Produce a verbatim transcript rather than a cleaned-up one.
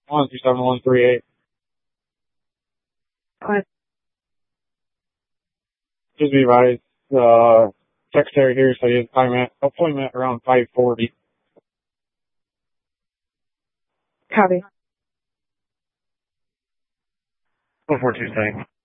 one two seven one three eight. What? Just be advised, uh, secretary here, so his time at appointment around five forty. Copy. One four two seven.